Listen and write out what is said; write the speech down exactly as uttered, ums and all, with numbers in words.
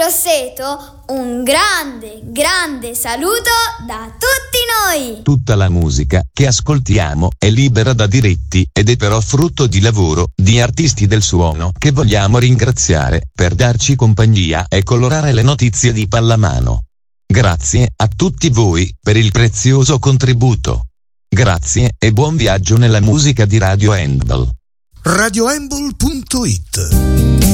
Grosseto, un grande, grande saluto da tutti noi! Tutta la musica che ascoltiamo è libera da diritti ed è però frutto di lavoro di artisti del suono che vogliamo ringraziare per darci compagnia e colorare le notizie di pallamano. Grazie a tutti voi per il prezioso contributo. Grazie e buon viaggio nella musica di Radio Handball. radio handball punto it